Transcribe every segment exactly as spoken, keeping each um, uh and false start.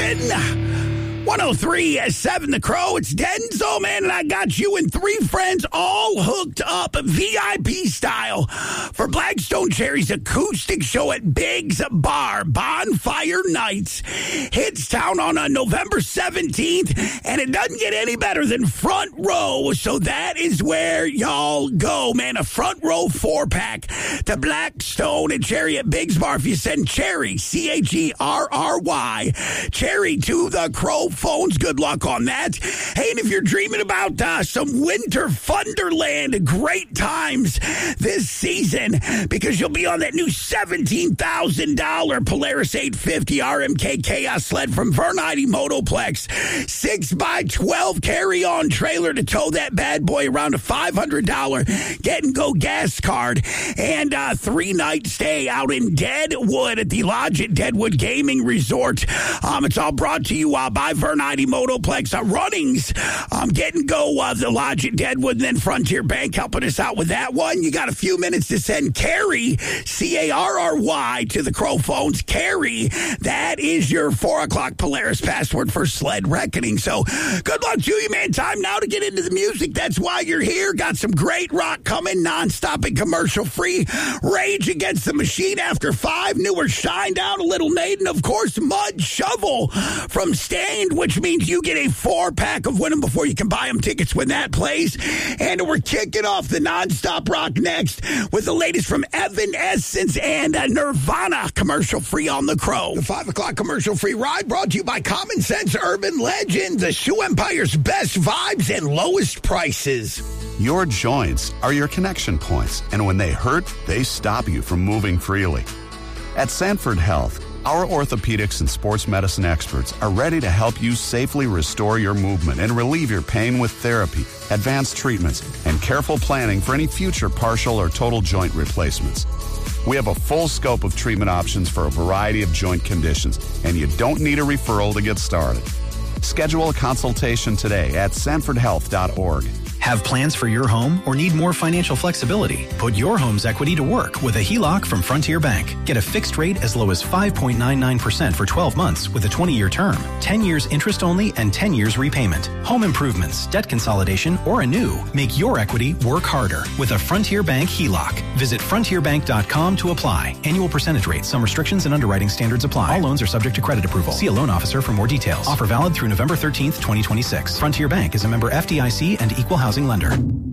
Legend. one oh three point seven The Crow. It's Denzo, man, and I got you and three friends all hooked up V I P style for Blackstone Cherry's acoustic show at Biggs Bar, Bonfire Nights. Hits town on uh, November seventeenth, and it doesn't get any better than front row, so that is where y'all go, man. A front row four-pack to Blackstone and Cherry at Biggs Bar. If you send Cherry, C H E R R Y, Cherry to the Crow phones. Good luck on that. Hey, and if you're dreaming about uh, some winter Thunderland, great times this season because you'll be on that new seventeen thousand dollars Polaris eight fifty R M K Chaos sled from Vernite Motoplex. six by twelve carry-on trailer to tow that bad boy around a five hundred dollars get-and-go gas card, and a three-night stay out in Deadwood at the Lodge at Deadwood Gaming Resort. Um, it's all brought to you uh, by Vernite Motoplex. Uh, runnings, um, get and go uh, the Lodge at Deadwood, and then Frontier Bank helping us out with that one. You got a few minutes to send Carrie, C A R R Y, to the Crow phones. Carrie, that is your four o'clock Polaris password for Sled Reckoning. So good luck to you, man. Time now to get into the music. That's why you're here. Got some great rock coming, non-stop and commercial-free. Rage Against the Machine after five. Newer Shine Down, a Little Maiden, of course, Mud Shovel from Stained, which means you get a four-pack of Win 'Em Before You Can Buy 'Em tickets when that plays. And we're kicking off the non-stop rock next with the latest from Evanescence and uh, Nirvana, commercial-free on the Crow. The five o'clock commercial-free ride brought to you by Common Sense Urban Legend, the Shoe Empire's best vibes and lowest prices. Your joints are your connection points, and when they hurt, they stop you from moving freely. At Sanford Health, our orthopedics and sports medicine experts are ready to help you safely restore your movement and relieve your pain with therapy, advanced treatments, and careful planning for any future partial or total joint replacements. We have a full scope of treatment options for a variety of joint conditions, and you don't need a referral to get started. Schedule a consultation today at sanford health dot org. Have plans for your home or need more financial flexibility? Put your home's equity to work with a H E L O C from Frontier Bank. Get a fixed rate as low as five point nine nine percent for twelve months with a twenty-year term, ten years interest only, and ten years repayment. Home improvements, debt consolidation, or a new. Make your equity work harder with a Frontier Bank H E L O C. Visit frontier bank dot com to apply. Annual percentage rate. Some restrictions and underwriting standards apply. All loans are subject to credit approval. See a loan officer for more details. Offer valid through November thirteenth, twenty twenty-six. Frontier Bank is a member F D I C and equal housing lender.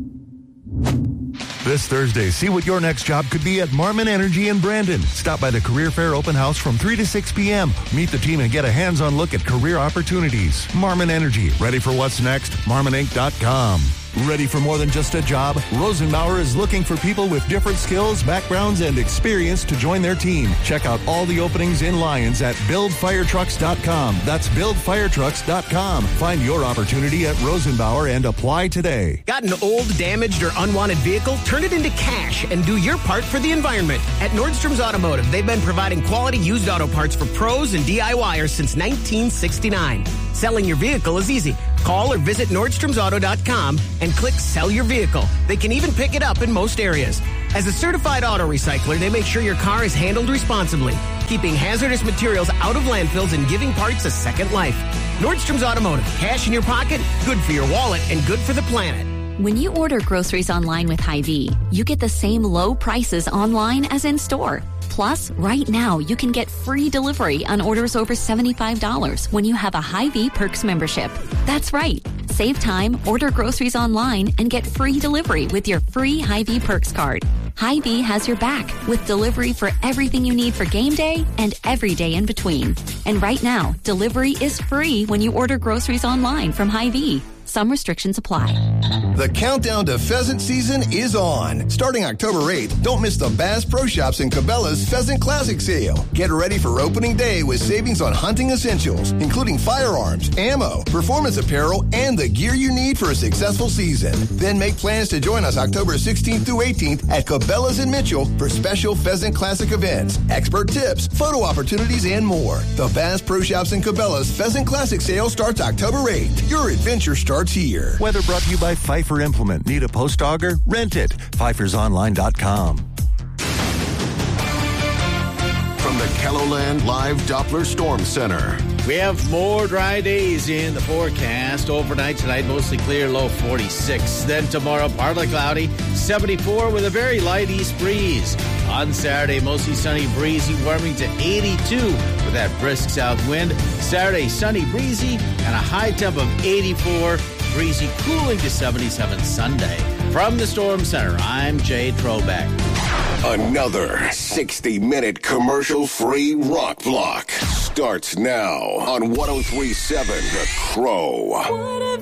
This Thursday, see what your next job could be at Marmon Energy in Brandon. Stop by the Career Fair Open House from three to six p.m. Meet the team and get a hands-on look at career opportunities. Marmon Energy, ready for what's next? marmon inc dot com. Ready for more than just a job? Rosenbauer is looking for people with different skills, backgrounds, and experience to join their team. Check out all the openings in Lyons at build fire trucks dot com. That's build fire trucks dot com. Find your opportunity at Rosenbauer and apply today. Got an old, damaged, or unwanted vehicle? Turn it into cash and do your part for the environment. At Nordstrom's Automotive, they've been providing quality used auto parts for pros and DIYers since nineteen sixty-nine. Selling your vehicle is easy. Call or visit nordstroms auto dot com and click Sell Your Vehicle. They can even pick it up in most areas. As a certified auto recycler, they make sure your car is handled responsibly, keeping hazardous materials out of landfills and giving parts a second life. Nordstrom's Automotive. Cash in your pocket, good for your wallet, and good for the planet. When you order groceries online with Hy-Vee, you get the same low prices online as in store. Plus, right now, you can get free delivery on orders over seventy-five dollars when you have a Hy-Vee Perks membership. That's right. Save time, order groceries online, and get free delivery with your free Hy-Vee Perks card. Hy-Vee has your back with delivery for everything you need for game day and every day in between. And right now, delivery is free when you order groceries online from Hy-Vee. Some restrictions apply. The countdown to pheasant season is on. Starting October eighth, don't miss the Bass Pro Shops and Cabela's Pheasant Classic Sale. Get ready for opening day with savings on hunting essentials, including firearms, ammo, performance apparel, and the gear you need for a successful season. Then make plans to join us October sixteenth through eighteenth at Cabela's in Mitchell for special Pheasant Classic events, expert tips, photo opportunities, and more. The Bass Pro Shops and Cabela's Pheasant Classic Sale starts October eighth. Your adventure starts here. Weather brought to you by Pfeiffer Implement. Need a post auger? Rent it. Pfeifers online dot com. From the Kelloland Live Doppler Storm Center, We have more dry days in the forecast. Overnight tonight, mostly clear, low forty-six. Then tomorrow, partly cloudy, seventy-four with a very light east breeze. On Saturday, mostly sunny, breezy, warming to eighty-two with that brisk south wind. Saturday, sunny, breezy, and a high temp of eighty-four. Breezy, cooling to seventy-seven Sunday. From the Storm Center, I'm Jay Trobeck. Another sixty-minute commercial-free rock block starts now on one oh three point seven The Crow.